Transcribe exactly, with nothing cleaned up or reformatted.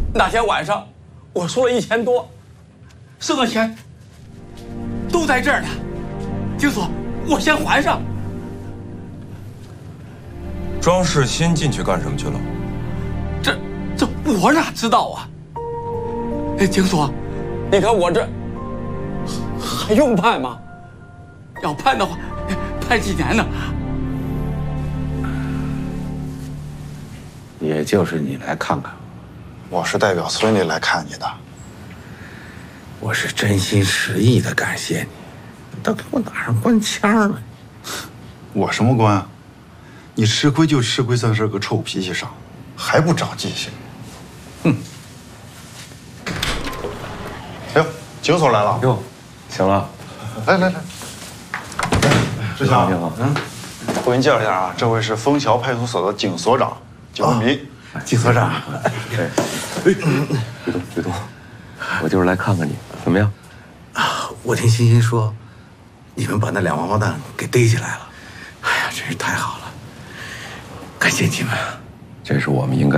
那天晚上我输了一千多，剩的钱都在这儿呢。警所，我先还上。 庄世新进去干什么去了？ 这这我哪知道啊？哎，警所，你看我这还用判吗？要判的话，判几年呢？ 也就是你来看看， 我是代表村里来看你的。 我是真心实意的感谢你，你倒给我拿上官腔了。 我什么官啊？你吃亏就吃亏在这个臭脾气上，还不长记性。哼！哎呦，警所来了！ 哟，行了， 来来来，志强， 你好， 嗯，我给你介绍一下啊，这位是枫桥派出所的警所长景文民。 季所长， 对，别动别动，我就是来看看你，怎么样？ 啊，我听欣欣说，你们把那两王八蛋给逮起来了，哎呀，真是太好了，感谢你们。 这是我们应该